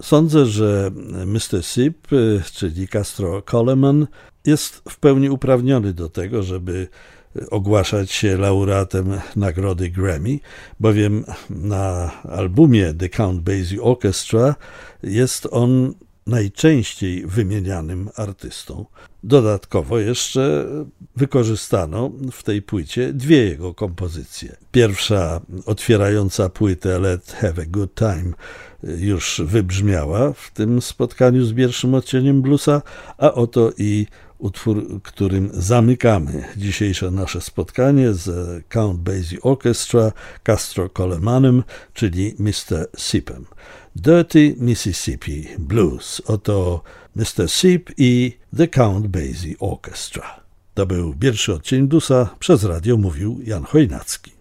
Sądzę, że Mr. Sip, czyli Castro Coleman, jest w pełni uprawniony do tego, żeby ogłaszać się laureatem nagrody Grammy, bowiem na albumie The Count Basie Orchestra jest on najczęściej wymienianym artystą. Dodatkowo jeszcze wykorzystano w tej płycie dwie jego kompozycje. Pierwsza, otwierająca płytę Let's Have a Good Time, już wybrzmiała w tym spotkaniu z pierwszym odcieniem bluesa, a oto i utwór, którym zamykamy dzisiejsze nasze spotkanie z Count Basie Orchestra, Castro Colemanem, czyli Mr. Sipem. Dirty Mississippi Blues. Oto Mr. Sip i The Count Basie Orchestra. To był pierwszy odcień bluesa, przez radio mówił Jan Chojnacki.